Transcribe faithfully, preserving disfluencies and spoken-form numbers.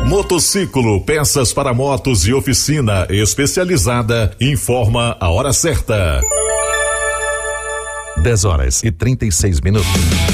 Motociclo, peças para motos e oficina especializada, informa a hora certa. dez horas e trinta e seis minutos.